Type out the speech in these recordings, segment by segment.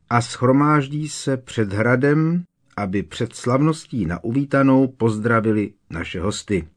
a shromáždí se před hradem, aby před slavností na uvítanou pozdravili naše hosty.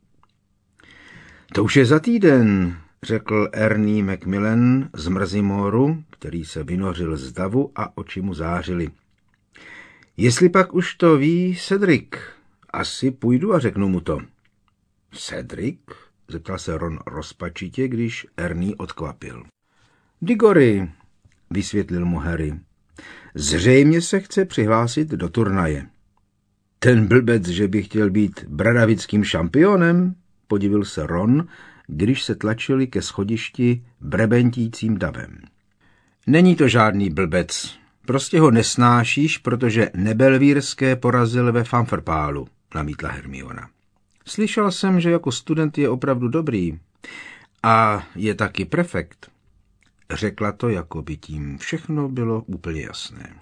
To už je za týden, řekl Ernie Macmillan z Mrzimoru, který se vynořil z davu a oči mu zářily. Jestli pak už to ví Cedric, asi půjdu a řeknu mu to. Cedric? Zeptal se Ron rozpačitě, když Ernie odkvapil. Digory, vysvětlil mu Harry. Zřejmě se chce přihlásit do turnaje. Ten blbec, že by chtěl být bradavickým šampionem, podivil se Ron, když se tlačili ke schodišti brebentícím davem. Není to žádný blbec, prostě ho nesnášíš, protože Nebelvírské porazil ve Fanferpálu, namítla Hermiona. Slyšel jsem, že jako student je opravdu dobrý a je taky prefekt. Řekla to, jako by tím všechno bylo úplně jasné.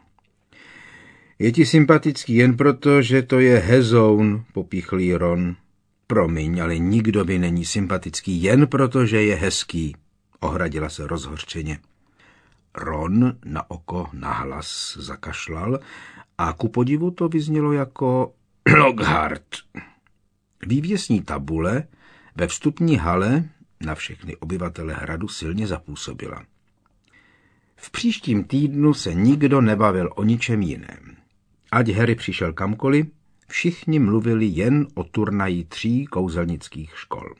Je ti sympatický jen proto, že to je hezoun, popíchl Ron. Promiň, ale nikdo by není sympatický jen proto, že je hezký, ohradila se rozhořčeně. Ron na oko nahlas zakašlal a ku podivu to vyznělo jako Lockhart. Vývěsní tabule ve vstupní hale na všechny obyvatele hradu silně zapůsobila. V příštím týdnu se nikdo nebavil o ničem jiném. Ať Harry přišel kamkoliv, všichni mluvili jen o turnaji 3 kouzelnických škol.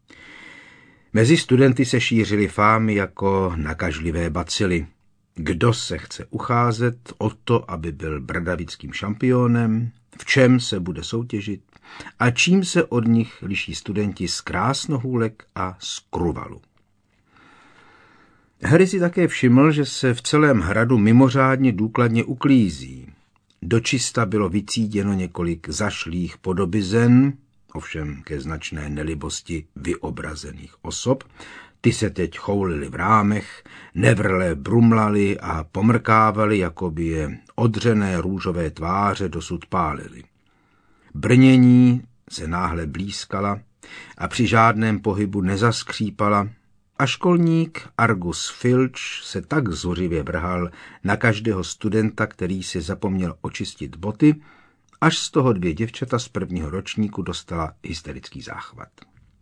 Mezi studenty se šířily fámy jako nakažlivé bacily. Kdo se chce ucházet o to, aby byl bradavickým šampionem, v čem se bude soutěžit a čím se od nich liší studenti z Krásnohůlek a z Kruvalu. Harry si také všiml, že se v celém hradu mimořádně důkladně uklízí. Dočista bylo vycítěno několik zašlých podobizen, ovšem ke značné nelibosti vyobrazených osob. Ty se teď choulily v rámech, nevrle brumlali a pomrkávali, jako by je odřené růžové tváře dosud pálily. Brnění se náhle blízkala a při žádném pohybu nezaskřípala a školník Argus Filch se tak zuřivě vrhal na každého studenta, který si zapomněl očistit boty, až z toho 2 děvčata z prvního ročníku dostala hysterický záchvat.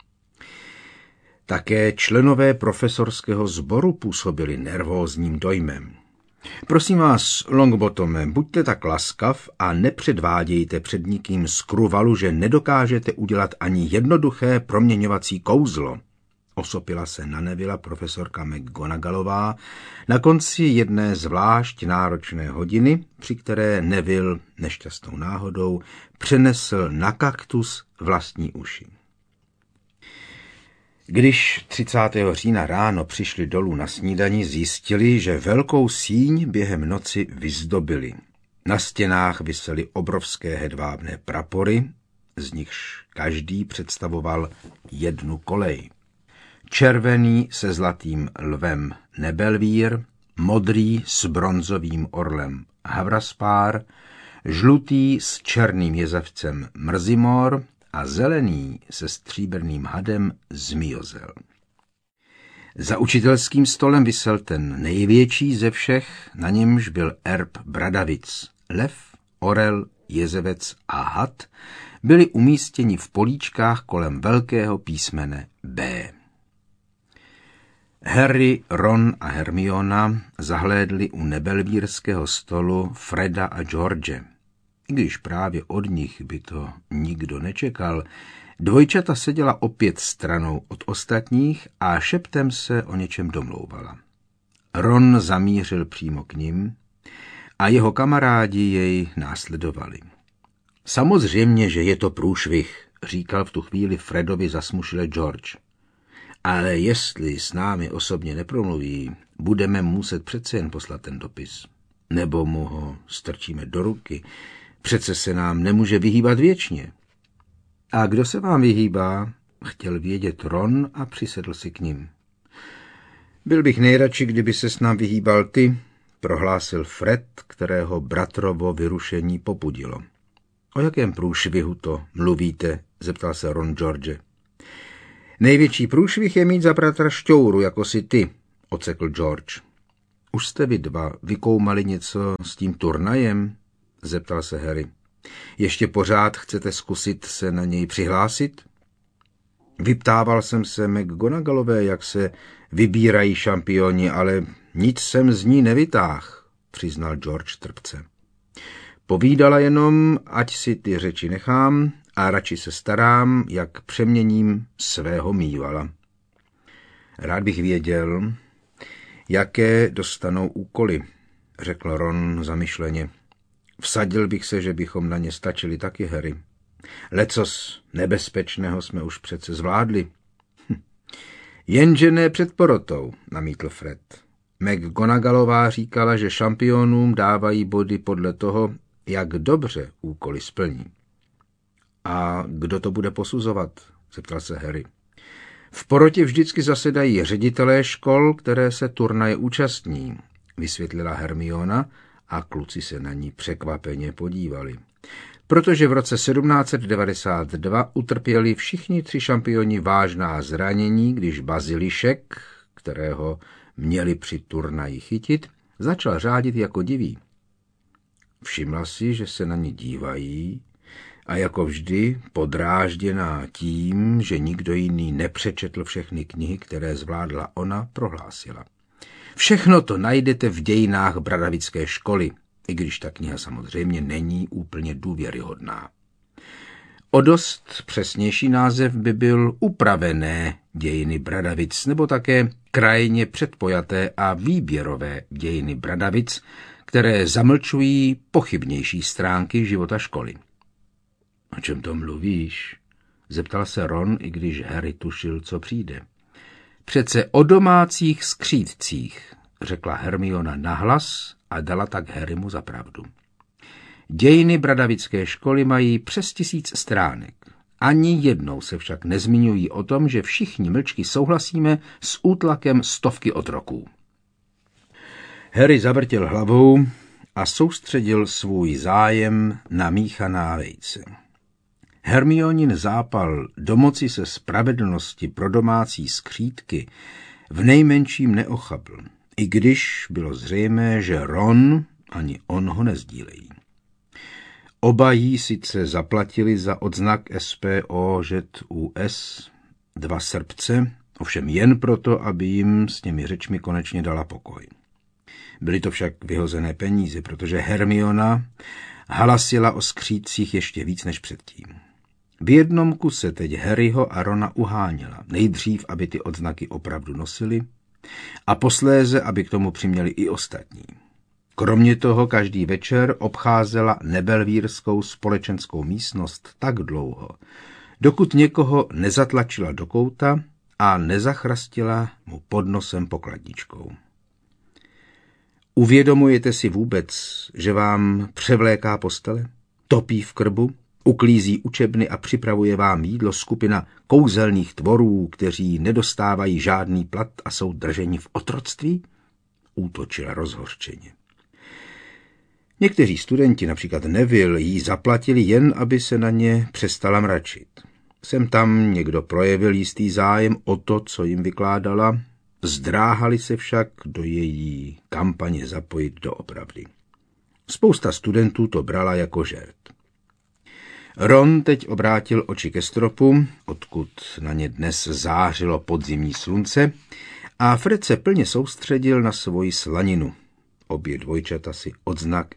Také členové profesorského sboru působili nervózním dojmem. Prosím vás, Longbotome, buďte tak laskav a nepředvádějte před nikým z Kruvalu, že nedokážete udělat ani jednoduché proměňovací kouzlo, osopila se na Nevilla profesorka McGonagallová na konci jedné zvlášť náročné hodiny, při které Neville nešťastnou náhodou přenesl na kaktus vlastní uši. Když 30. října ráno přišli dolů na snídani, zjistili, že velkou síň během noci vyzdobili. Na stěnách visely obrovské hedvábné prapory, z nichž každý představoval jednu kolej. Červený se zlatým lvem Nebelvír, modrý s bronzovým orlem Havraspár, žlutý s černým jezevcem Mrzimor a zelený se stříbrným hadem Zmiozel. Za učitelským stolem visel ten největší ze všech, na němž byl erb Bradavic. Lev, orel, jezevec a had byli umístěni v políčkách kolem velkého písmene B. Harry, Ron a Hermiona zahlédli u nebelvírského stolu Freda a George. I když právě od nich by to nikdo nečekal, dvojčata seděla opět stranou od ostatních a šeptem se o něčem domlouvala. Ron zamířil přímo k nim a jeho kamarádi jej následovali. Samozřejmě, že je to průšvih, říkal v tu chvíli Fredovi zasmušile George. Ale jestli s námi osobně nepromluví, budeme muset přece jen poslat ten dopis. Nebo mu ho strčíme do ruky. Přece se nám nemůže vyhýbat věčně. A kdo se vám vyhýbá? Chtěl vědět Ron a přisedl si k nim. Byl bych nejradši, kdyby se s nám vyhýbal ty, prohlásil Fred, kterého bratrovo vyrušení popudilo. O jakém průšvihu to mluvíte? Zeptal se Ron George. Největší průšvih je mít za bratra šťouru, jako si ty, odsekl George. Už jste vy dva vykoumali něco s tím turnajem? Zeptal se Harry. Ještě pořád chcete zkusit se na něj přihlásit? Vyptával jsem se McGonagallové, jak se vybírají šampioni, ale nic jsem z ní nevytáhl, přiznal George trpce. Povídala jenom, ať si ty řeči nechám a radši se starám, jak přeměním svého mývala. Rád bych věděl, jaké dostanou úkoly, řekl Ron zamyšleně. Vsadil bych se, že bychom na ně stačili taky, Harry. Lecos nebezpečného jsme už přece zvládli. Jenže ne před porotou, namítl Fred. McGonagallová říkala, že šampionům dávají body podle toho, jak dobře úkoly splní. A kdo to bude posuzovat? Zeptal se Harry. V porotě vždycky zasedají ředitelé škol, které se turnaje účastní, vysvětlila Hermiona a kluci se na ní překvapeně podívali. Protože v roce 1792 utrpěli všichni 3 šampioni vážná zranění, když Bazilišek, kterého měli při turnaji chytit, začal řádit jako divý. Všimla si, že se na ně dívají a jako vždy podrážděná tím, že nikdo jiný nepřečetl všechny knihy, které zvládla ona, prohlásila. Všechno to najdete v dějinách Bradavické školy, i když ta kniha samozřejmě není úplně důvěryhodná. O dost přesnější název by byl Upravené dějiny Bradavic, nebo také krajně předpojaté a výběrové dějiny Bradavic, které zamlčují pochybnější stránky života školy. O čem to mluvíš? Zeptal se Ron, i když Harry tušil, co přijde. Přece o domácích skřívcích, řekla Hermiona nahlas a dala tak Harrymu za pravdu. Dějiny Bradavické školy mají přes 1000 stránek. Ani jednou se však nezmiňují o tom, že všichni mlčky souhlasíme s útlakem stovky otroků. Harry zavrtěl hlavou a soustředil svůj zájem na míchaná vejce. Hermionin zápal domoci se spravedlnosti pro domácí skřídky v nejmenším neochabl, i když bylo zřejmé, že Ron ani on ho nezdílejí. Oba jí sice zaplatili za odznak SPOŽUS 2 srpce, ovšem jen proto, aby jim s těmi řečmi konečně dala pokoj. Byly to však vyhozené peníze, protože Hermiona halasila o skřídcích ještě víc než předtím. V jednom kuse teď Harryho a Rona uháněla. Nejdřív, aby ty odznaky opravdu nosili, a posléze, aby k tomu přiměli i ostatní. Kromě toho každý večer obcházela nebelvírskou společenskou místnost tak dlouho, dokud někoho nezatlačila do kouta a nezachrastila mu pod nosem pokladničkou. Uvědomujete si vůbec, že vám převléká postele, topí v krbu, uklízí učebny a připravuje vám jídlo skupina kouzelných tvorů, kteří nedostávají žádný plat a jsou drženi v otroctví? Útočila rozhořčeně. Někteří studenti, například Neville, jí zaplatili jen, aby se na ně přestala mračit. Sem tam někdo projevil jistý zájem o to, co jim vykládala, zdráhali se však do její kampaně zapojit doopravdy. Spousta studentů to brala jako žert. Ron teď obrátil oči ke stropu, odkud na ně dnes zářilo podzimní slunce, a Fred se plně soustředil na svoji slaninu. Obě dvojčata si odznak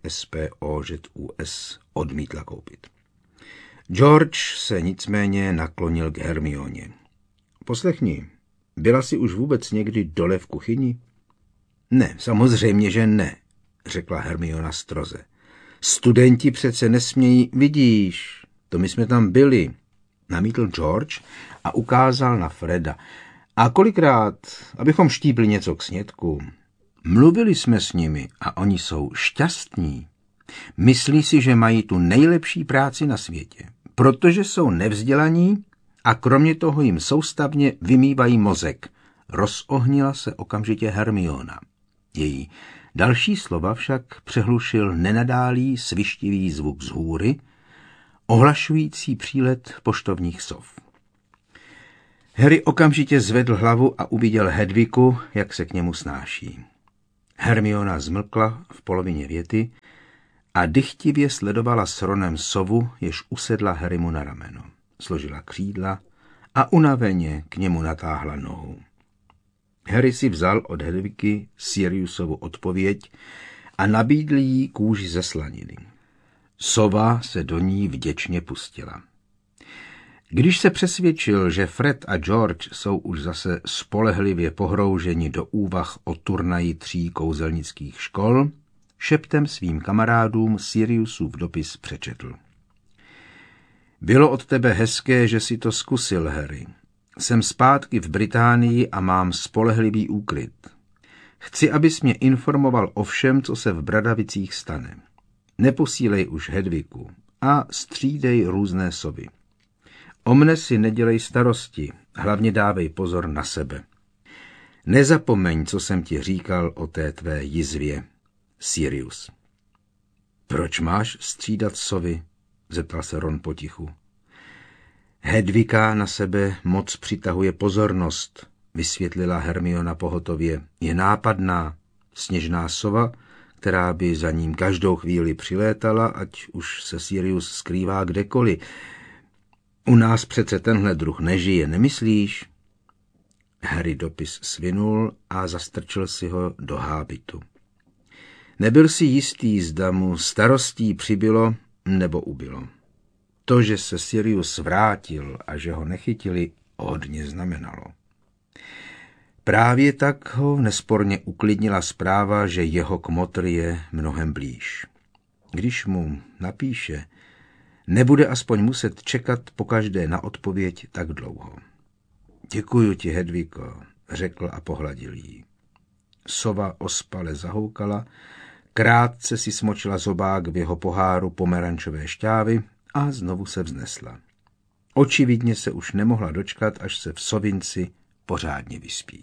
SPOŽUS odmítla koupit. George se nicméně naklonil k Hermioně. Poslechni, byla jsi už vůbec někdy dole v kuchyni? Ne, samozřejmě, že ne, řekla Hermiona stroze. Studenti přece nesmějí, vidíš, to my jsme tam byli, namítl George a ukázal na Freda. A kolikrát, abychom štípli něco k snědku. Mluvili jsme s nimi a oni jsou šťastní. Myslí si, že mají tu nejlepší práci na světě, protože jsou nevzdělaní a kromě toho jim soustavně vymývají mozek. Rozohnila se okamžitě Hermiona. Její další slova však přehlušil nenadálý svištivý zvuk z hůry, ohlašující přílet poštovních sov. Harry okamžitě zvedl hlavu a uviděl Hedviku, jak se k němu snáší. Hermiona zmlkla v polovině věty a dychtivě sledovala s Ronem sovu, jež usedla Harrymu na rameno. Složila křídla a unaveně k němu natáhla nohu. Harry si vzal od Hedvigy Siriusovu odpověď a nabídl jí kůži ze slaniny. Sova se do ní vděčně pustila. Když se přesvědčil, že Fred a George jsou už zase spolehlivě pohrouženi do úvah o turnaji 3 kouzelnických škol, šeptem svým kamarádům Siriusův dopis přečetl. Bylo od tebe hezké, že si to zkusil, Harry. Jsem zpátky v Británii a mám spolehlivý úkryt. Chci, abys mě informoval o všem, co se v Bradavicích stane. Neposílej už Hedvigu a střídej různé sovy. O mne si nedělej starosti, hlavně dávej pozor na sebe. Nezapomeň, co jsem ti říkal o té tvé jizvě, Sirius. Proč máš střídat sovy? Zeptal se Ron potichu. Hedvika na sebe moc přitahuje pozornost, vysvětlila Hermiona pohotově. Je nápadná, sněžná sova, která by za ním každou chvíli přilétala, ať už se Sirius skrývá kdekoliv. U nás přece tenhle druh nežije, nemyslíš? Harry dopis svinul a zastrčil si ho do hábitu. Nebyl si jistý, zda mu starostí přibylo nebo ubylo. To, že se Sirius vrátil a že ho nechytili, hodně znamenalo. Právě tak ho nesporně uklidnila zpráva, že jeho kmotr je mnohem blíž. Když mu napíše, nebude aspoň muset čekat pokaždé na odpověď tak dlouho. Děkuju ti, Hedvigo, řekl a pohladil jí. Sova ospale zahoukala, krátce si smočila zobák v jeho poháru pomerančové šťávy a znovu se vznesla. Očividně se už nemohla dočkat, až se v sovinci pořádně vyspí.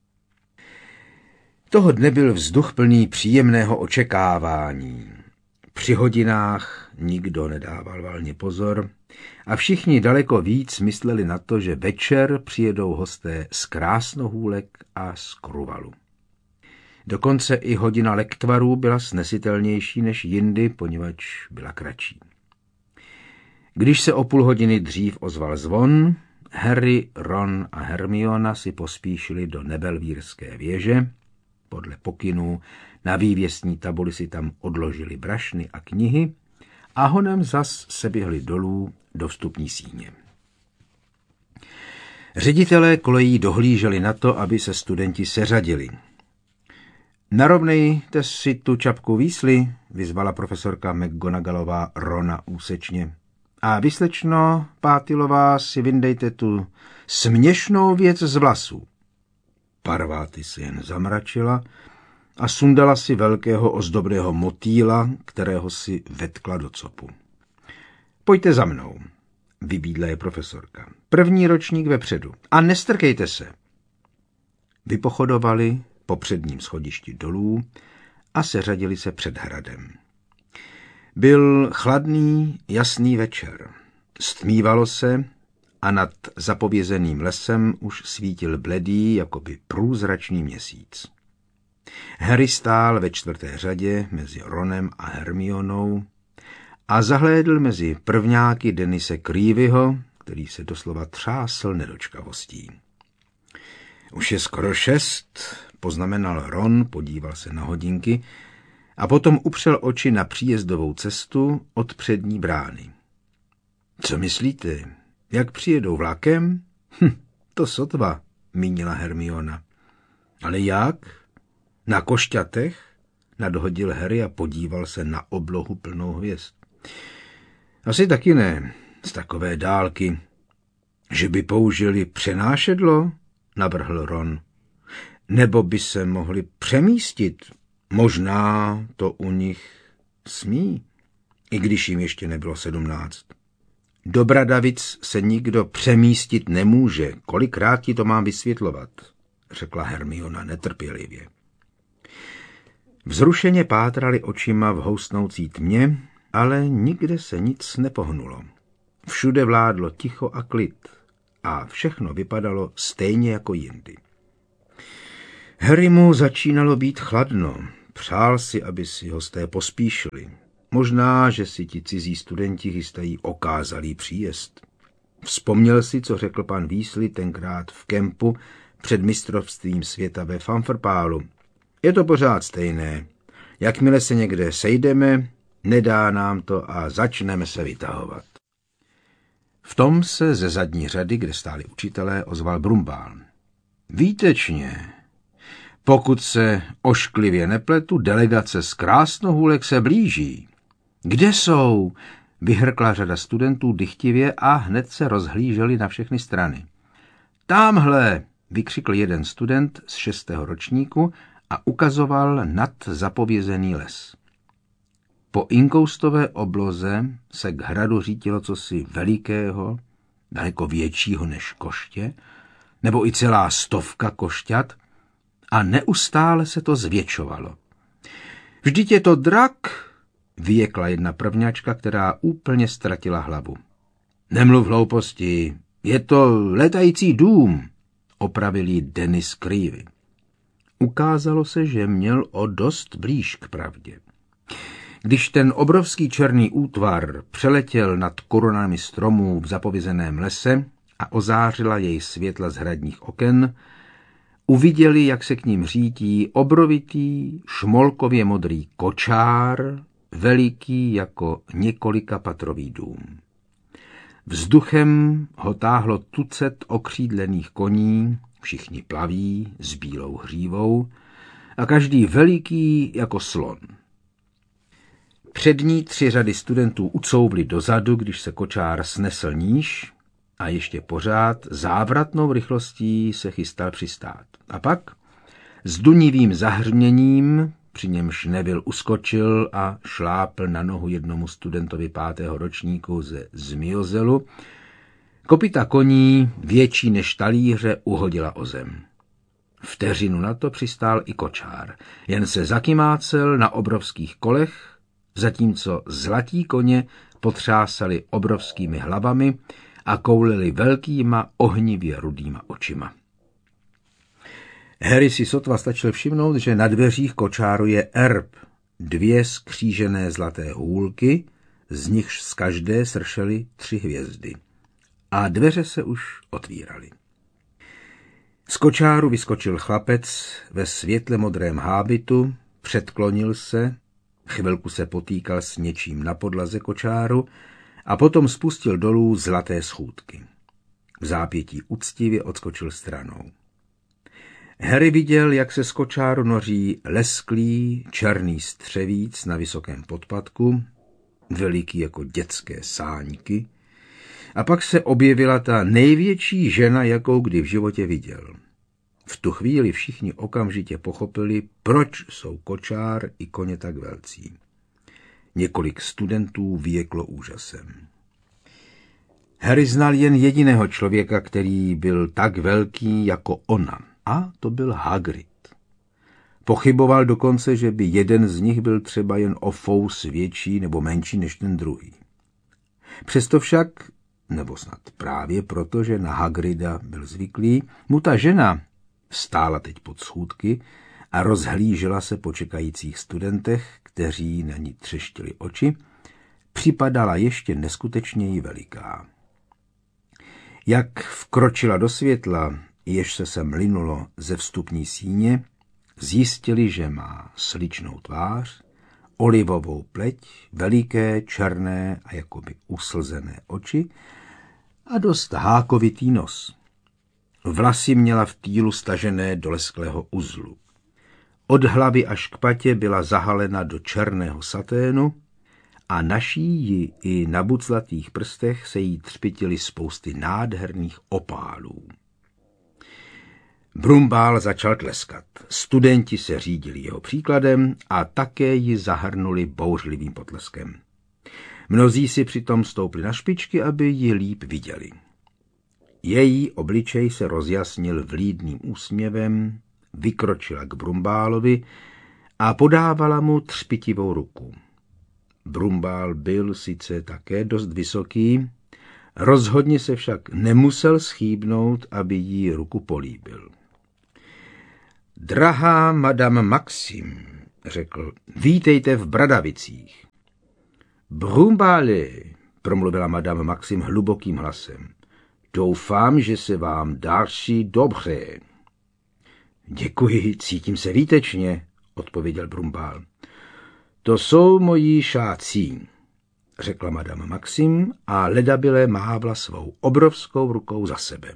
Toho dne byl vzduch plný příjemného očekávání. Při hodinách nikdo nedával valně pozor a všichni daleko víc mysleli na to, že večer přijedou hosté z Krásnohůlek a z Kruvalu. Dokonce i hodina lektvarů byla snesitelnější než jindy, poněvadž byla kratší. Když se o půl hodiny dřív ozval zvon, Harry, Ron a Hermiona si pospíšili do Nebelvírské věže. Podle pokynů na vývěsní tabuli si tam odložili brašny a knihy a honem zas se běhli dolů do vstupní síně. Ředitelé kolejí dohlíželi na to, aby se studenti seřadili. Narovnejte si tu čapku výsly, vyzvala profesorka McGonagallová Rona úsečně. A vy, slečno Pátilová, si vyndejte tu směšnou věc z vlasů. Parváty se jen zamračila a sundala si velkého ozdobného motýla, kterého si vetkla do copu. Pojďte za mnou, vybídla je profesorka. První ročník vepředu a nestrkejte se. Vypochodovali po předním schodišti dolů a seřadili se před hradem. Byl chladný, jasný večer. Stmívalo se a nad zapovězeným lesem už svítil bledý, jakoby průzračný měsíc. Harry stál ve 4. řadě mezi Ronem a Hermionou a zahlédl mezi prvňáky Denise Creevyho, který se doslova třásl nedočkavostí. Už je skoro 6, poznamenal Ron, podíval se na hodinky a potom upřel oči na příjezdovou cestu od přední brány. Co myslíte, jak přijedou vlakem? To sotva, mínila Hermiona. Ale jak? Na košťatech? Nadhodil Harry a podíval se na oblohu plnou hvězd. Asi taky ne, z takové dálky. Že by použili přenášedlo? Navrhl Ron. Nebo by se mohli přemístit. Možná to u nich smí, i když jim ještě nebylo 17. Do Bradavic se nikdo přemístit nemůže. Kolikrát ti to mám vysvětlovat, řekla Hermiona netrpělivě. Vzrušeně pátrali očima v housnoucí tmě, ale nikde se nic nepohnulo. Všude vládlo ticho a klid a všechno vypadalo stejně jako jindy. Harrymu začínalo být chladno. Přál si, aby si hosté pospíšili. Možná, že si ti cizí studenti chystají okázalý příjezd. Vzpomněl si, co řekl pan Weasley tenkrát v kempu před mistrovstvím světa ve Fumfrpálu. Je to pořád stejné. Jakmile se někde sejdeme, nedá nám to a začneme se vytahovat. V tom se ze zadní řady, kde stáli učitelé, ozval Brumbál. Výtečně. Pokud se ošklivě nepletu, delegace z Krásnohůlek se blíží. Kde jsou? Vyhrkla řada studentů dychtivě a hned se rozhlíželi na všechny strany. Támhle, vykřikl jeden student z 6. ročníku a ukazoval nad zapovězený les. Po inkoustové obloze se k hradu řítilo cosi velikého, daleko většího než koště, nebo i celá 100 košťat, a neustále se to zvětšovalo. Vždyť je to drak, vyjekla jedna prvňačka, která úplně ztratila hlavu. Nemluv hlouposti, je to letající dům, opravil jí Dennis Creevy. Ukázalo se, že měl o dost blíž k pravdě. Když ten obrovský černý útvar přeletěl nad korunami stromů v zapovězeném lese a ozářila jej světla z hradních oken, uviděli, jak se k ním řítí obrovitý, šmolkově modrý kočár, veliký jako několikapatrový dům. Vzduchem ho táhlo tucet okřídlených koní, všichni plaví, s bílou hřívou a každý veliký jako slon. Přední 3 řady studentů ucouvli dozadu, když se kočár snesl níž a ještě pořád závratnou rychlostí se chystal přistát. A pak s dunivým zahřměním, při němž Neville uskočil a šlápl na nohu jednomu studentovi 5. ročníku ze Zmiozelu, kopyta koní, větší než talíře, uhodila o zem. Vteřinu na to přistál i kočár, jen se zakymácel na obrovských kolech, zatímco zlatí koně potřásali obrovskými hlavami a koulili velkýma ohnivě rudýma očima. Harry si sotva stačil všimnout, že na dveřích kočáru je erb, 2 skřížené zlaté hůlky, z nichž z každé sršely 3 hvězdy. A dveře se už otvíraly. Z kočáru vyskočil chlapec ve světle modrém hábitu, předklonil se, chvilku se potýkal s něčím na podlaze kočáru a potom spustil dolů zlaté schůdky. V zápětí uctivě odskočil stranou. Harry viděl, jak se z kočáru noří lesklý černý střevíc na vysokém podpatku, veliký jako dětské sáňky, a pak se objevila ta největší žena, jakou kdy v životě viděl. V tu chvíli všichni okamžitě pochopili, proč jsou kočár i koně tak velcí. Několik studentů vyjeklo úžasem. Harry znal jen jediného člověka, který byl tak velký jako ona, a to byl Hagrid. Pochyboval dokonce, že by jeden z nich byl třeba jen o fous větší nebo menší než ten druhý. Přesto však, nebo snad právě proto, že na Hagrida byl zvyklý, mu ta žena stála teď pod schůdky a rozhlížela se po čekajících studentech, kteří na ní třeštili oči, připadala ještě neskutečněji veliká. Jak vkročila do světla, jež se sem linulo ze vstupní síně, zjistili, že má sličnou tvář, olivovou pleť, veliké, černé a jakoby uslzené oči a dost hákovitý nos. Vlasy měla v týlu stažené do lesklého uzlu. Od hlavy až k patě byla zahalena do černého saténu a na šíji i na buclatých prstech se jí třpytily spousty nádherných opálů. Brumbál začal tleskat. Studenti se řídili jeho příkladem a také ji zahrnuli bouřlivým potleskem. Mnozí si přitom stoupli na špičky, aby ji líp viděli. Její obličej se rozjasnil vlídným úsměvem, vykročila k Brumbálovi a podávala mu třpitivou ruku. Brumbál byl sice také dost vysoký, rozhodně se však nemusel schýbnout, aby jí ruku políbil. Drahá madame Maxim, řekl, vítejte v Bradavicích. Brumbále, promluvila madame Maxim hlubokým hlasem. Doufám, že se vám daří dobře. Děkuji, cítím se výtečně, odpověděl Brumbál. To jsou moji šácí, řekla madame Maxim a ledabyle mávla svou obrovskou rukou za sebe.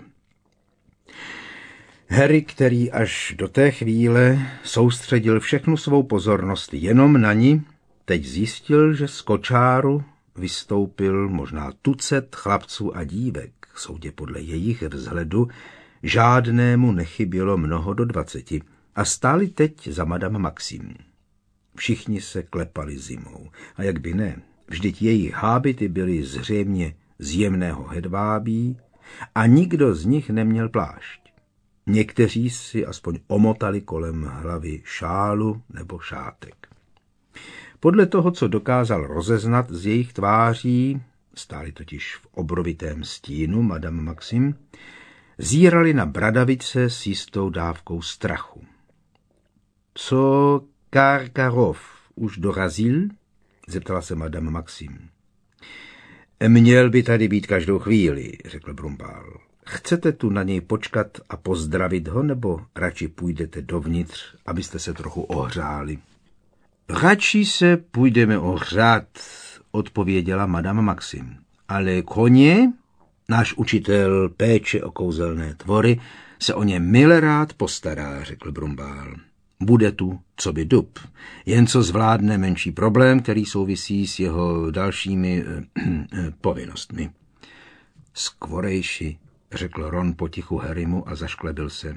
Harry, který až do té chvíle soustředil všechnu svou pozornost jenom na ní, teď zjistil, že z kočáru vystoupil možná tucet chlapců a dívek. Soudě podle jejich vzhledu žádnému nechybělo mnoho do 20 a stáli teď za madame Maxim. Všichni se klepali zimou a jak by ne, vždyť jejich hábity byly zřejmě z jemného hedvábí a nikdo z nich neměl plášť. Někteří si aspoň omotali kolem hlavy šálu nebo šátek. Podle toho, co dokázal rozeznat z jejich tváří, stáli totiž v obrovitém stínu madame Maxim, zírali na Bradavice s jistou dávkou strachu. Co Karkarov už dorazil? Zeptala se madame Maxim. Měl by tady být každou chvíli, řekl Brumbál. Chcete tu na něj počkat a pozdravit ho, nebo radši půjdete dovnitř, abyste se trochu ohřáli? Radši se půjdeme ohřát, odpověděla madame Maxim. Ale koně, náš učitel péče o kouzelné tvory, se o ně milerád postará, řekl Brumbál. Bude tu coby dub, jen co zvládne menší problém, který souvisí s jeho dalšími povinnostmi. Skvorejši, řekl Ron potichu Harrymu a zašklebil se.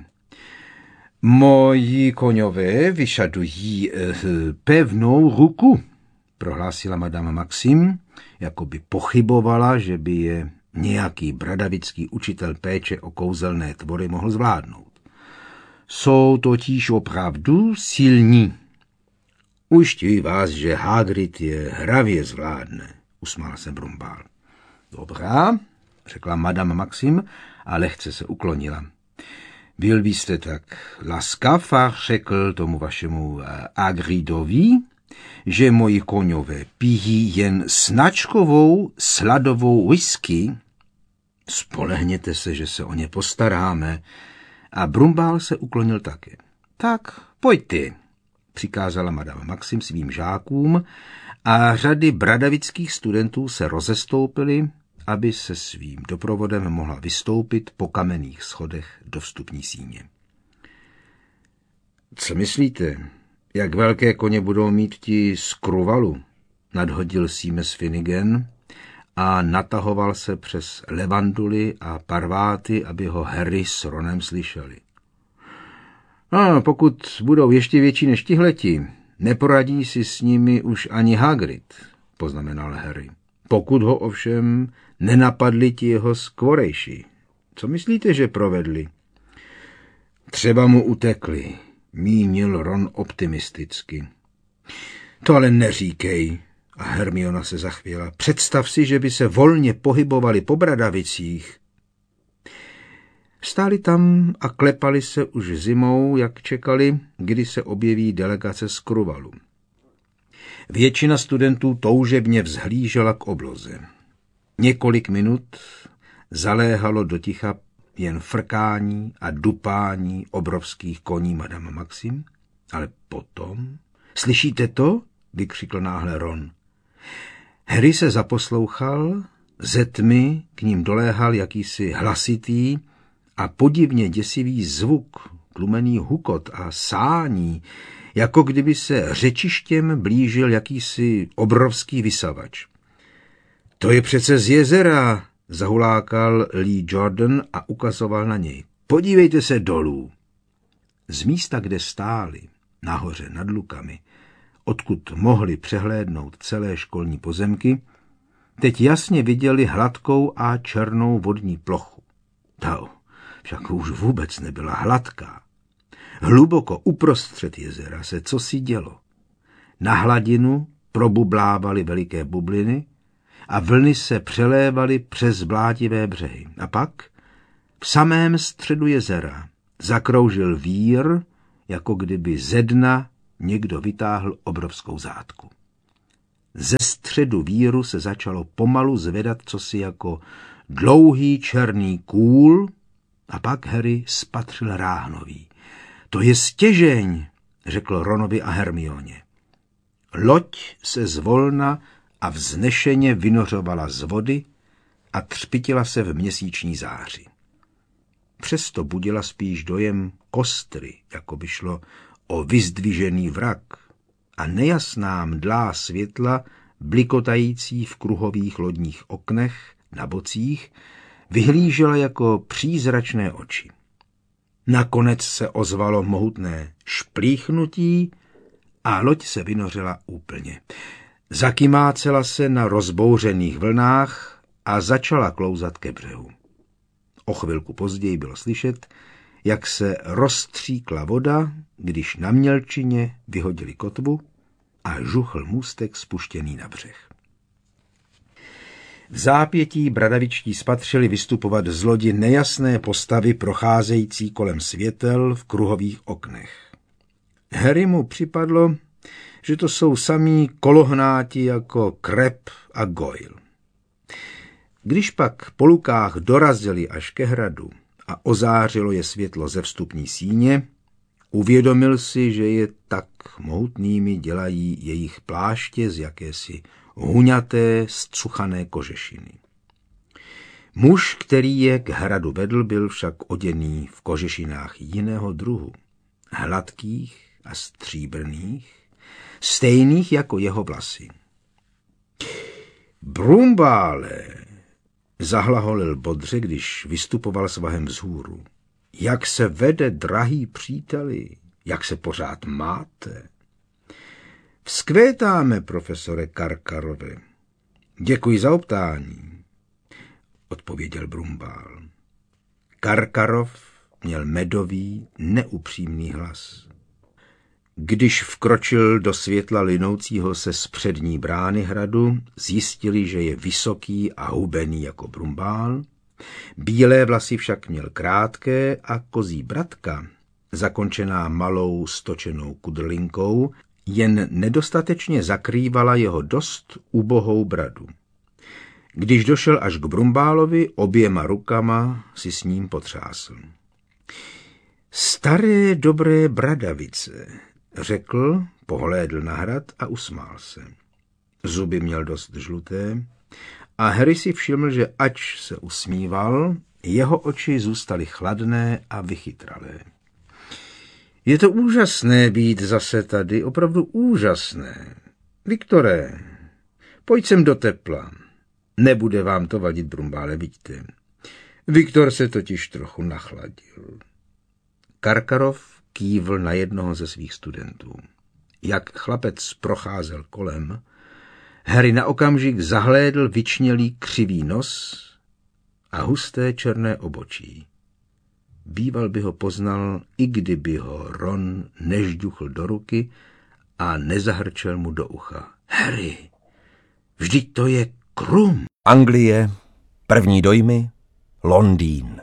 Moji koňové vyžadují pevnou ruku, prohlásila madame Maxim, jako by pochybovala, že by je nějaký bradavický učitel péče o kouzelné tvory mohl zvládnout. Jsou totiž opravdu silní. Ujišťuji vás, že Hagrid je hravě zvládne, usmál se Brumbál. Dobrá, řekla madame Maxim a lehce se uklonila. Byl byste tak laskav a řekl tomu vašemu Hagridovi, že moji koňové pijí jen značkovou sladovou whisky? Spolehněte se, že se o ně postaráme. A Brumbál se uklonil také. Tak, pojďte, přikázala madame Maxim svým žákům a řady bradavických studentů se rozestoupily, aby se svým doprovodem mohla vystoupit po kamenných schodech do vstupní síně. Co myslíte, jak velké koně budou mít ti z Kruvalu? Nadhodil Seamus Finnegan a natahoval se přes levanduly a parváty, aby ho Harry s Ronem slyšeli. A pokud budou ještě větší než tihleti, neporadí si s nimi už ani Hagrid, poznamenal Harry. Pokud ho ovšem nenapadli ti jeho skvorejší. Co myslíte, že provedli? Třeba mu utekli, mínil Ron optimisticky. To ale neříkej. A Hermiona se zachvěla. Představ si, že by se volně pohybovali po Bradavicích. Stáli tam a klepali se už zimou, jak čekali, kdy se objeví delegace z Kruvalu. Většina studentů toužebně vzhlížela k obloze. Několik minut zaléhalo do ticha jen frkání a dupání obrovských koní madame Maxim, ale potom... Slyšíte to? Vykřikl náhle Ron. Harry se zaposlouchal, ze tmy k ním doléhal jakýsi hlasitý a podivně děsivý zvuk, tlumený hukot a sání, jako kdyby se řečištěm blížil jakýsi obrovský vysavač. To je přece z jezera, zahulákal Lee Jordan a ukazoval na něj. Podívejte se dolů. Z místa, kde stáli, nahoře nad lukami, odkud mohli přehlédnout celé školní pozemky, teď jasně viděli hladkou a černou vodní plochu. Ta však už vůbec nebyla hladká. Hluboko uprostřed jezera se cosi dělo. Na hladinu probublávaly veliké bubliny a vlny se přelévaly přes blátivé břehy. A pak v samém středu jezera zakroužil vír, jako kdyby ze dna někdo vytáhl obrovskou zátku. Ze středu víru se začalo pomalu zvedat cosi jako dlouhý černý kůl a pak Harry spatřil ráhnový. To je stěžeň, řekl Ronovi a Hermioně. Loď se zvolna a vznešeně vynořovala z vody a třpitila se v měsíční záři. Přesto budila spíš dojem kostry, jako by šlo o vyzdvižený vrak, a nejasná mdlá světla, blikotající v kruhových lodních oknech na bocích, vyhlížela jako přízračné oči. Nakonec se ozvalo mohutné šplíchnutí a loď se vynořila úplně. Zakymácela se na rozbouřených vlnách a začala klouzat ke břehu. O chvilku později bylo slyšet, jak se rozstříkla voda, když na mělčině vyhodili kotvu a žuchl můstek spuštěný na břeh. V zápětí bradavičtí spatřili vystupovat z lodi nejasné postavy procházející kolem světel v kruhových oknech. Harry mu připadlo, že to jsou samí kolohnáti jako Crabbe a Goyle. Když pak po lukách dorazili až ke hradu a ozářilo je světlo ze vstupní síně, uvědomil si, že je tak mohutnými dělají jejich pláště z jakési huňaté, zcuchané kožešiny. Muž, který je k hradu vedl, byl však oděný v kožešinách jiného druhu, hladkých a stříbrných, stejných jako jeho vlasy. Brumbále, zahlaholil bodře, když vystupoval svahem vzhůru. Jak se vede, drahý příteli, jak se pořád máte? Vzkvétáme, profesore Karkarove. Děkuji za optání, odpověděl Brumbál. Karkarov měl medový, neupřímný hlas. Když vkročil do světla linoucího se z přední brány hradu, zjistili, že je vysoký a hubený jako Brumbál. Bílé vlasy však měl krátké a kozí bratka, zakončená malou stočenou kudrlinkou, jen nedostatečně zakrývala jeho dost ubohou bradu. Když došel až k Brumbálovi, oběma rukama si s ním potřásl. Staré dobré bradavice, řekl, pohlédl na hrad a usmál se. Zuby měl dost žluté a Harry si všiml, že ač se usmíval, jeho oči zůstaly chladné a vychytralé. Je to úžasné být zase tady, opravdu úžasné. Viktore, pojď sem do tepla. Nebude vám to vadit, Brumbále, vidíte. Viktor se totiž trochu nachladil. Karkarov kývl na jednoho ze svých studentů. Jak chlapec procházel kolem, Harry na okamžik zahlédl vyčnělý křivý nos a husté černé obočí. Býval by ho poznal, i kdyby ho Ron nežduchl do ruky a nezahrčel mu do ucha. Harry, vždyť to je Krum. Anglie, první dojmy, Londýn.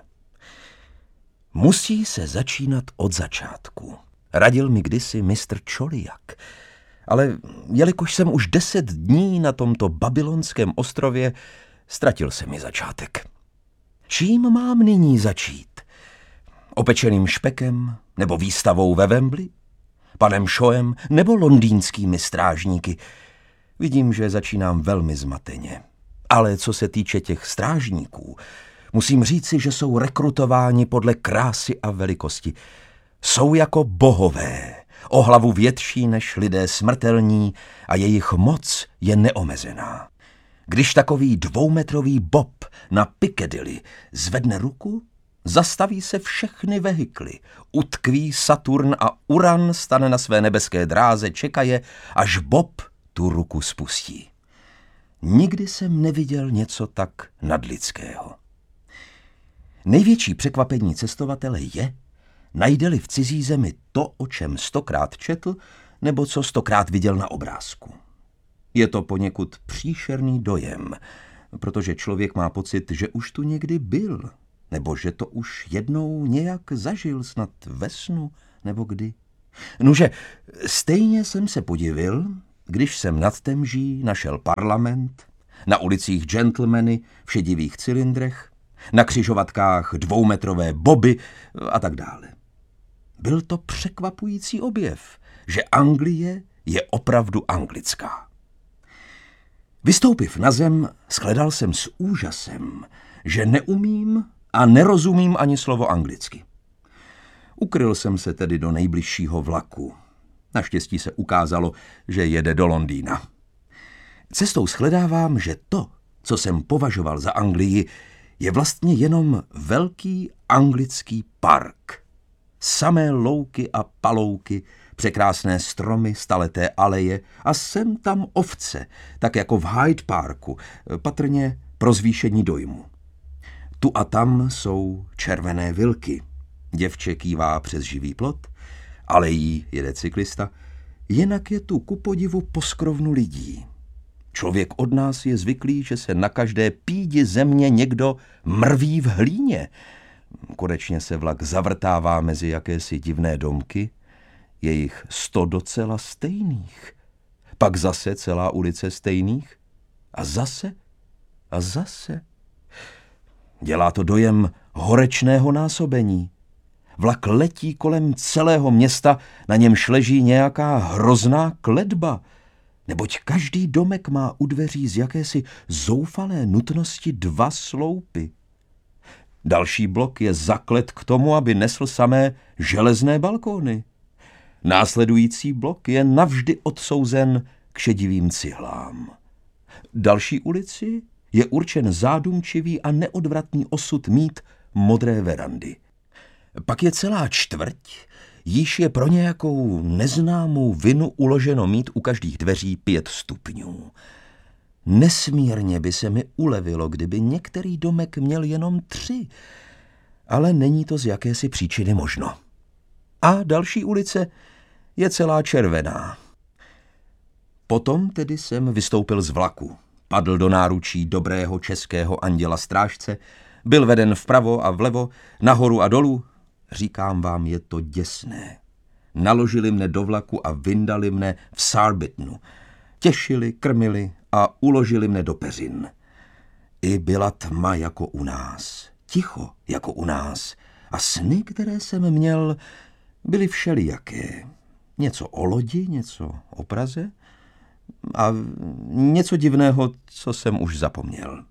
Musí se začínat od začátku. Radil mi kdysi mistr Čoliak. Ale jelikož jsem už 10 dní na tomto babylonském ostrově, ztratil se mi začátek. Čím mám nyní začít? Opečeným špekem nebo výstavou ve Wembley? Panem Shawem nebo londýnskými strážníky? Vidím, že začínám velmi zmateně. Ale co se týče těch strážníků, musím říci, že jsou rekrutováni podle krásy a velikosti. Jsou jako bohové, o hlavu větší než lidé smrtelní a jejich moc je neomezená. Když takový 2metrový Bob na Piccadilly zvedne ruku, zastaví se všechny vehikly, utkví Saturn a Uran stane na své nebeské dráze, čekaje, až Bob tu ruku spustí. Nikdy jsem neviděl něco tak nadlidského. Největší překvapení cestovatele je, najde-li v cizí zemi to, o čem 100krát četl, nebo co 100krát viděl na obrázku. Je to poněkud příšerný dojem, protože člověk má pocit, že už tu někdy byl, nebo že to už jednou nějak zažil, snad ve snu, nebo kdy. Nuže, stejně jsem se podivil, když jsem nad Temží našel parlament, na ulicích gentlemany v šedivých cylindrech, na křižovatkách dvoumetrové boby a tak dále. Byl to překvapující objev, že Anglie je opravdu anglická. Vystoupiv na zem, shledal jsem s úžasem, že neumím a nerozumím ani slovo anglicky. Ukryl jsem se tedy do nejbližšího vlaku. Naštěstí se ukázalo, že jede do Londýna. Cestou shledávám, že to, co jsem považoval za Anglii, je vlastně jenom velký anglický park. Samé louky a palouky, překrásné stromy, staleté aleje a sem tam ovce, tak jako v Hyde Parku, patrně pro zvýšení dojmu. Tu a tam jsou červené vilky. Děvče kývá přes živý plot, alejí jede cyklista, jinak je tu ku podivu poskrovnu lidí. Člověk od nás je zvyklý, že se na každé pídi země někdo mrví v hlíně. Konečně se vlak zavrtává mezi jakési divné domky, je jich 100 docela stejných. Pak zase celá ulice stejných a zase a zase. Dělá to dojem horečného násobení. Vlak letí kolem celého města, na němž leží nějaká hrozná kletba, neboť každý domek má u dveří z jakési zoufalé nutnosti 2 sloupy. Další blok je zaklet k tomu, aby nesl samé železné balkóny. Následující blok je navždy odsouzen k šedivým cihlám. Další ulici je určen zádumčivý a neodvratný osud mít modré verandy. Pak je celá čtvrť, již je pro nějakou neznámou vinu uloženo mít u každých dveří 5 stupňů. Nesmírně by se mi ulevilo, kdyby některý domek měl jenom 3, ale není to z jakési příčiny možno. A další ulice je celá červená. Potom tedy jsem vystoupil z vlaku, padl do náručí dobrého českého anděla strážce, byl veden vpravo a vlevo, nahoru a dolů. Říkám vám, je to děsné. Naložili mne do vlaku a vyndali mne v Surbittonu. Těšili, krmili a uložili mne do peřin. I byla tma jako u nás, ticho jako u nás a sny, které jsem měl, byly všelijaké. Něco o lodi, něco o Praze a něco divného, co jsem už zapomněl.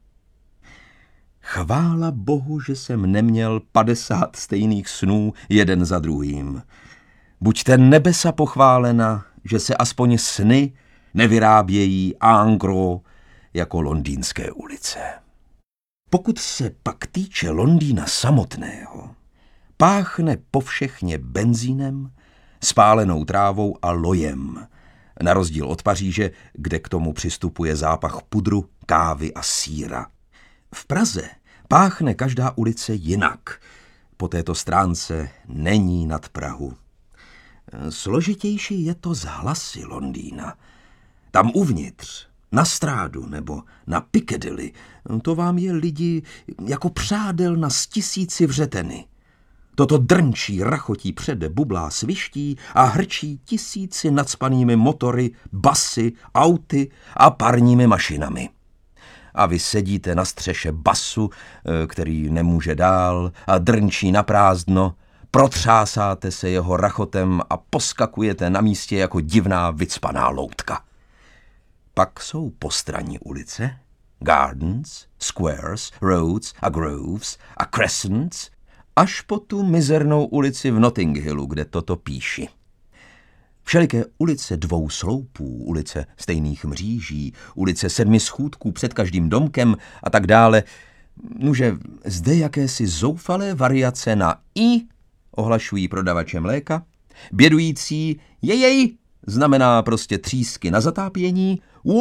Chvála Bohu, že jsem neměl 50 stejných snů jeden za druhým. Buďte nebesa pochválena, že se aspoň sny nevyrábějí en gros jako londýnské ulice. Pokud se pak týče Londýna samotného, páchne povšechně benzínem, spálenou trávou a lojem, na rozdíl od Paříže, kde k tomu přistupuje zápach pudru, kávy a sýra. V Praze páchne každá ulice jinak. Po této stránce není nad Prahu. Složitější je to z hlasy Londýna. Tam uvnitř, na Strádu nebo na Piccadilly, to vám je lidi jako přádel na 1000 vřeteny. Toto drnčí, rachotí přede, bublá, sviští a hrčí 1000 nacpanými motory, basy, auty a parními mašinami. A vy sedíte na střeše basu, který nemůže dál a drnčí na prázdno, protřásáte se jeho rachotem a poskakujete na místě jako divná vycpaná loutka. Pak jsou postranní ulice, gardens, squares, roads a groves a crescents, až po tu mizernou ulici v Notting Hillu, kde toto píši. Všeliké ulice 2 sloupů, ulice stejných mříží, ulice 7 schůdků před každým domkem a tak dále. Nuže, zde jakési zoufalé variace na i ohlašují prodavače mléka, bědující jej znamená prostě třísky na zatápění,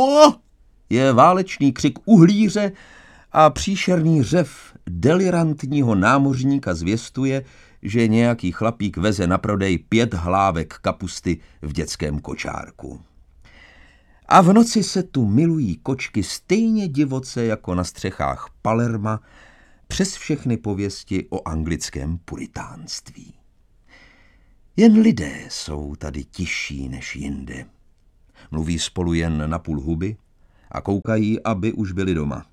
je válečný křik uhlíře a příšerný řev delirantního námořníka zvěstuje, že nějaký chlapík veze na prodej 5 hlávek kapusty v dětském kočárku. A v noci se tu milují kočky stejně divoce jako na střechách Palerma přes všechny pověsti o anglickém puritánství. Jen lidé jsou tady tiší než jinde. Mluví spolu jen na půl huby a koukají, aby už byli doma.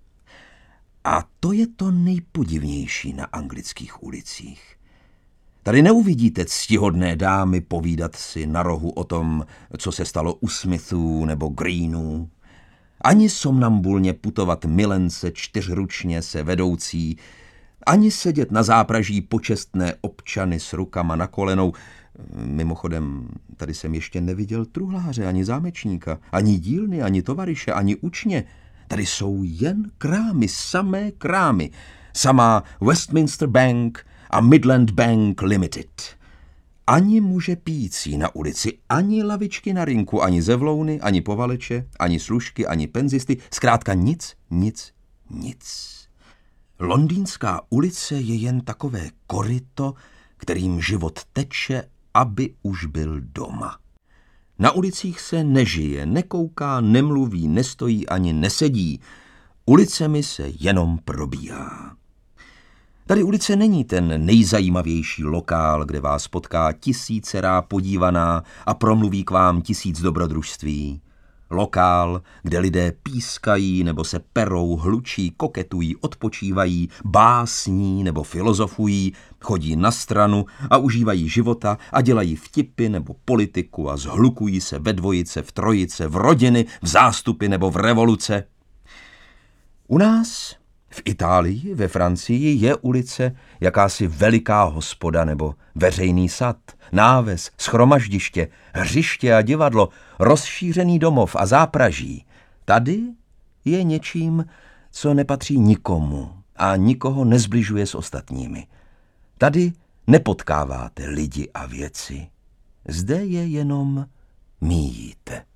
A to je to nejpodivnější na anglických ulicích. Tady neuvidíte ctihodné dámy povídat si na rohu o tom, co se stalo u Smithů nebo Greenů. Ani somnambulně putovat milence čtyřručně se vedoucí, ani sedět na zápraží počestné občany s rukama na kolenou. Mimochodem, tady jsem ještě neviděl truhláře, ani zámečníka, ani dílny, ani tovaryše, ani učně. Tady jsou jen krámy, samé krámy. Samá Westminster Bank a Midland Bank Limited. Ani muže pijící na ulici, ani lavičky na rynku, ani zevlouny, ani povaleče, ani služky, ani penzisty. Zkrátka nic, nic, nic. Londýnská ulice je jen takové koryto, kterým život teče, aby už byl doma. Na ulicích se nežije, nekouká, nemluví, nestojí ani nesedí. Ulicemi se jenom probíhá. Tady ulice není ten nejzajímavější lokál, kde vás potká tisícerá podívaná a promluví k vám 1000 dobrodružství. Lokál, kde lidé pískají nebo se perou, hlučí, koketují, odpočívají, básní nebo filozofují, chodí na stranu a užívají života a dělají vtipy nebo politiku a zhlukují se ve dvojice, v trojice, v rodiny, v zástupy nebo v revoluce. U nás v Itálii, ve Francii je ulice jakási veliká hospoda nebo veřejný sad, náves, shromaždiště, hřiště a divadlo, rozšířený domov a zápraží. Tady je něčím, co nepatří nikomu a nikoho nezbližuje s ostatními. Tady nepotkáváte lidi a věci. Zde je jenom míjíte.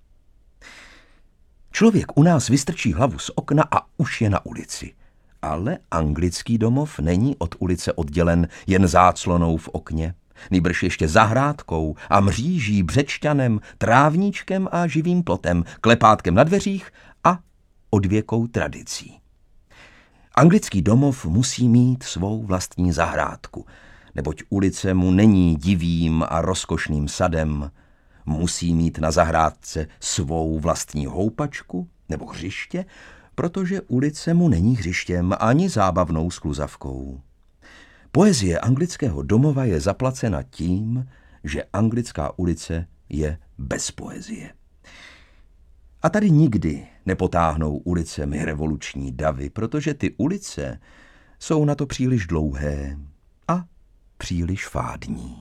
Člověk u nás vystrčí hlavu z okna a už je na ulici. Ale anglický domov není od ulice oddělen jen záclonou v okně, nýbrž ještě zahrádkou a mříží, břečťanem, trávníčkem a živým plotem, klepátkem na dveřích a odvěkou tradicí. Anglický domov musí mít svou vlastní zahrádku, neboť ulice mu není divým a rozkošným sadem. Musí mít na zahrádce svou vlastní houpačku nebo hřiště, protože ulice mu není hřištěm ani zábavnou skluzavkou. Poezie anglického domova je zaplacena tím, že anglická ulice je bez poezie. A tady nikdy nepotáhnou ulicemi revoluční davy, protože ty ulice jsou na to příliš dlouhé a příliš fádní.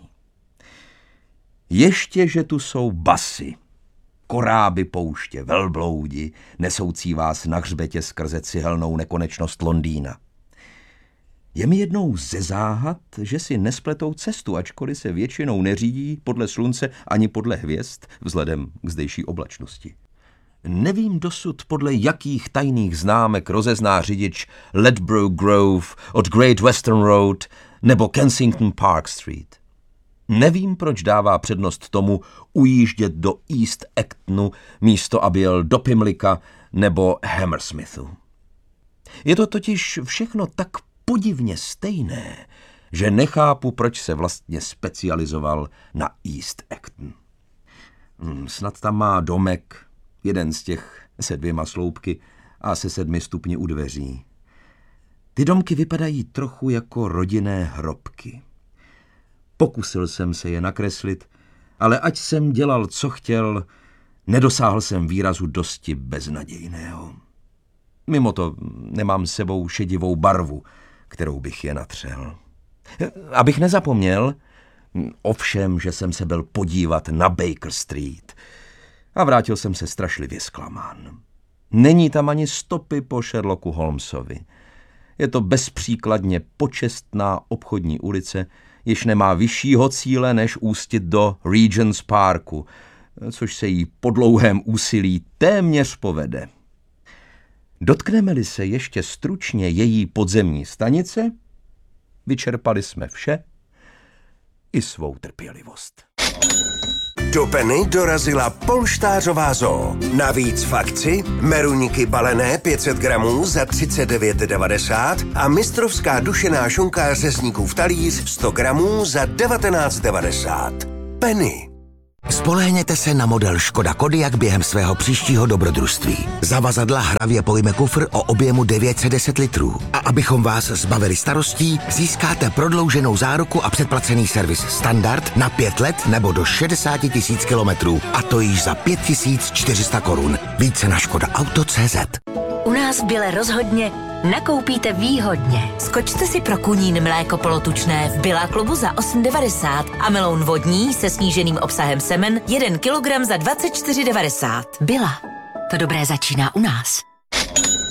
Ještě, že tu jsou basy, koráby pouště, velbloudi, nesoucí vás na hřbetě skrze cihelnou nekonečnost Londýna. Je mi jednou ze záhad, že si nespletou cestu, ačkoliv se většinou neřídí podle slunce ani podle hvězd, vzhledem k zdejší oblačnosti. Nevím dosud, podle jakých tajných známek rozezná řidič Ledborough Grove od Great Western Road nebo Kensington Park Street. Nevím, proč dává přednost tomu ujíždět do East Actonu, místo aby jel do Pimlicka nebo Hammersmithu. Je to totiž všechno tak podivně stejné, že nechápu, proč se vlastně specializoval na East Acton. Snad tam má domek, jeden z těch se 2 sloupky a se 7 stupni u dveří. Ty domky vypadají trochu jako rodinné hrobky. Pokusil jsem se je nakreslit, ale ať jsem dělal, co chtěl, nedosáhl jsem výrazu dosti beznadějného. Mimo to nemám s sebou šedivou barvu, kterou bych je natřel. Abych nezapomněl, ovšem, že jsem se byl podívat na Baker Street a vrátil jsem se strašlivě zklamán. Není tam ani stopy po Sherlocku Holmesovi. Je to bezpříkladně počestná obchodní ulice, jež nemá vyššího cíle, než ústit do Regent's Parku, což se jí po dlouhém úsilí téměř povede. Dotkneme-li se ještě stručně její podzemní stanice, vyčerpali jsme vše i svou trpělivost. Do Penny dorazila polštářová zoo. Navíc v akci meruňky balené 500 gramů za 39,90 a mistrovská dušená šunka řezníkův talíř 100 gramů za 19,90. Penny. Spolehněte se na model Škoda Kodiaq během svého příštího dobrodružství. Zavazadla hravě pojme kufr o objemu 910 litrů. A abychom vás zbavili starostí, získáte prodlouženou záruku a předplacený servis standard na 5 let nebo do 60 000 kilometrů. A to již za 5 400 korun. Více na škodaauto.cz. U nás v Bile rozhodně nakoupíte výhodně. Skočte si pro kunín mléko polotučné v Billa klubu za 8,90 a meloun vodní se sníženým obsahem semen 1 kilogram za 24,90. Billa. To dobré začíná u nás.